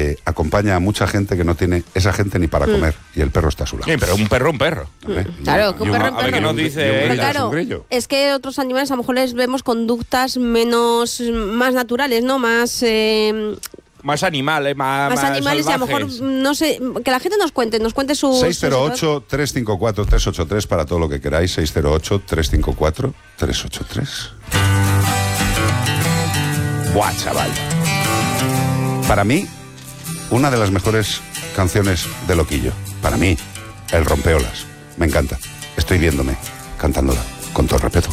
acompaña a mucha gente que no tiene esa gente ni para comer, y el perro está a su lado. Sí, pero un perro. Claro, que un perro. A ver qué nos dice. Pero claro, es que otros animales a lo mejor les vemos conductas más naturales, ¿no? Más animales, más animales, y a lo mejor, no sé, que la gente nos cuente sus... 608-354-383 para todo lo que queráis, 608-354-383. Buah, chaval. Para mí, una de las mejores canciones de Loquillo. Para mí, El Rompeolas. Me encanta. Estoy viéndome cantándola, con todo el respeto.